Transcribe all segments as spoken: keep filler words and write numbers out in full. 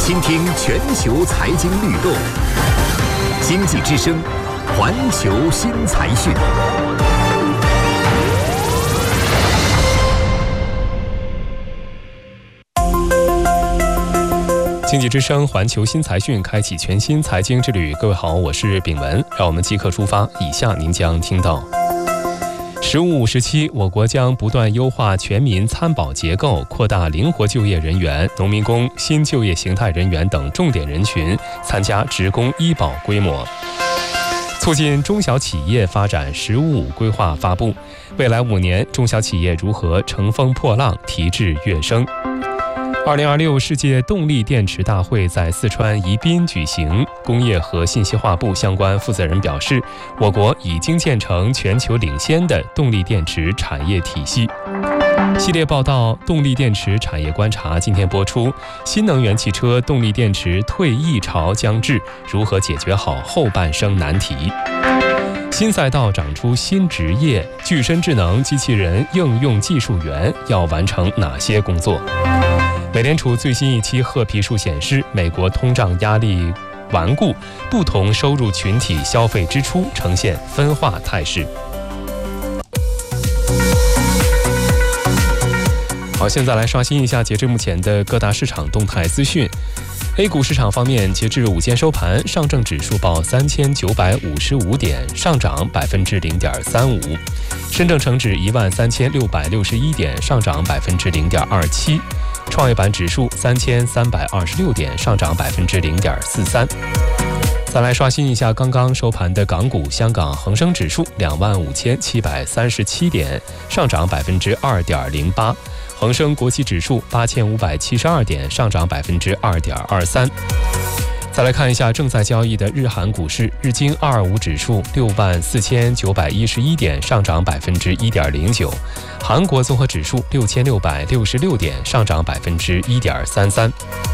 倾听全球财经律动，经济之声，环球新财讯。经济之声环球新财讯开启全新财经之旅。各位好，我是炳文，让我们即刻出发。以下您将听到：十五五时期，我国将不断优化全民参保结构，扩大灵活就业人员、农民工、新就业形态人员等重点人群参加职工医保规模。促进中小企业发展“十五五”规划发布，未来五年中小企业如何乘风破浪、提质跃升？二零二六世界动力电池大会在四川宜宾举行，工业和信息化部相关负责人表示，我国已经建成全球领先的动力电池产业体系。系列报道《动力电池产业观察》今天播出，新能源汽车动力电池退役潮将至，如何解决好后半生难题？新赛道长出新职业，具身智能机器人应用技术员要完成哪些工作？美联储最新一期褐皮书显示，美国通胀压力顽固，不同收入群体消费支出呈现分化态势。好，现在来刷新一下截至目前的各大市场动态资讯。A 股市场方面，截至午间收盘，上证指数报三千九百五十五点，上涨百分之零点三五；深证成指一万三千六百六十一点，上涨百分之零点二七；创业板指数三千三百二十六点，上涨百分之零点四三。再来刷新一下刚刚收盘的港股，香港恒生指数两万五千七百三十七点，上涨百分之二点零八；恒生国际指数八千五百七十二点，上涨百分之二点二三。再来看一下正在交易的日韩股市，日经二二五指数六万四千九百一十一点，上涨百分之一点零九；韩国综合指数六千六百六十六点，上涨百分之一点三三。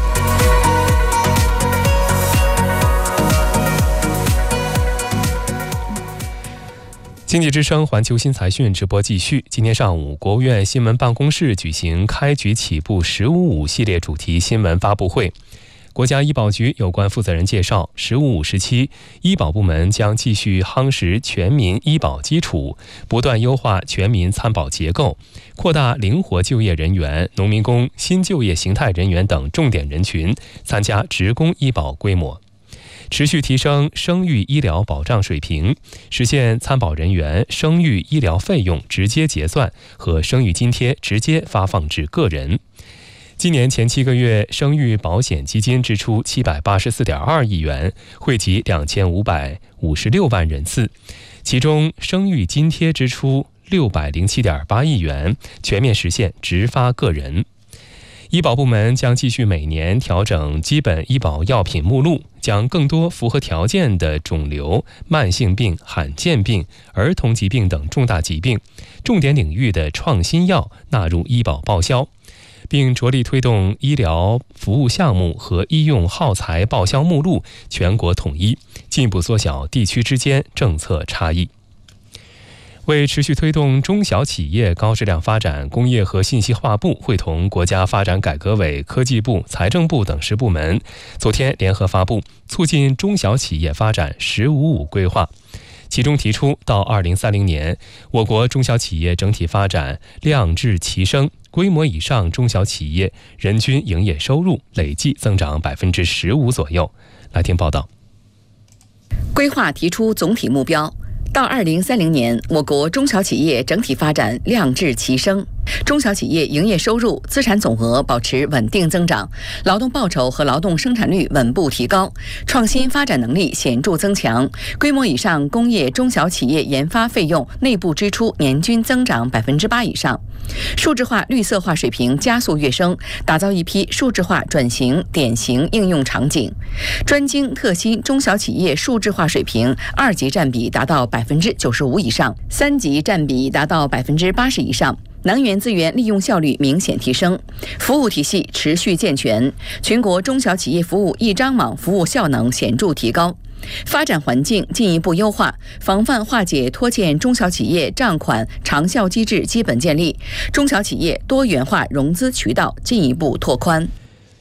经济之声环球新财讯直播继续。今天上午，国务院新闻办公室举行开局起步“十五五”系列主题新闻发布会。国家医保局有关负责人介绍，“十五五”时期，医保部门将继续夯实全民医保基础，不断优化全民参保结构，扩大灵活就业人员、农民工、新就业形态人员等重点人群参加职工医保规模。持续提升生育医疗保障水平，实现参保人员生育医疗费用直接结算和生育津贴直接发放至个人。今年前七个月，生育保险基金支出七百八十四点二亿元，惠及两千五百五十六万人次，其中生育津贴支出六百零七点八亿元，全面实现直发个人。医保部门将继续每年调整基本医保药品目录，将更多符合条件的肿瘤、慢性病、罕见病、儿童疾病等重大疾病、重点领域的创新药纳入医保报销，并着力推动医疗服务项目和医用耗材报销目录全国统一，进一步缩小地区之间政策差异。为持续推动中小企业高质量发展，工业和信息化部会同国家发展改革委、科技部、财政部等十部门，昨天联合发布《促进中小企业发展“十五五”规划》，其中提出，到二零三零年，我国中小企业整体发展量质齐升，规模以上中小企业人均营业收入累计增长百分之十五左右。来听报道。 规划提出总体目标。到二零三零年，我国中小企业整体发展量质齐升，中小企业营业收入、资产总额保持稳定增长，劳动报酬和劳动生产率稳步提高，创新发展能力显著增强，规模以上工业中小企业研发费用内部支出年均增长百分之八以上，数字化、绿色化水平加速跃升，打造一批数字化转型典型应用场景。专精特新中小企业数字化水平二级占比达到百分之九十五以上，三级占比达到百分之八十以上。能源资源利用效率明显提升，服务体系持续健全，全国中小企业服务一张网服务效能显著提高，发展环境进一步优化，防范化解拖欠中小企业账款长效机制基本建立，中小企业多元化融资渠道进一步拓宽。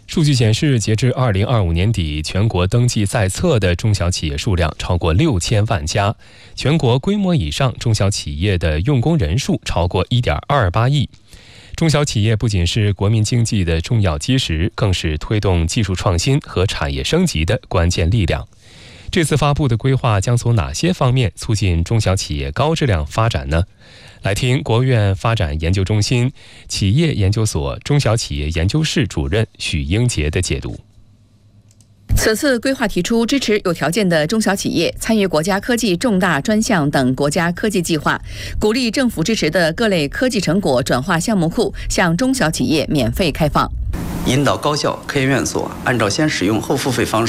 数据显示，截至二零二五年底，全国登记在册的中小企业数量超过六千万家，全国规模以上中小企业的用工人数超过一点二八亿。中小企业不仅是国民经济的重要基石，更是推动技术创新和产业升级的关键力量。这次发布的规划将从哪些方面促进中小企业高质量发展呢？来听国务院发展研究中心企业研究所中小企业研究室主任许英杰的解读。 此次规划提出，支持有条件的中小企业参与国家科技重大专项等国家科技计划，鼓励政府支持的各类科技成果转化项目库向中小企业免费开放， 引导高校、科研院所按照先使用后付费方式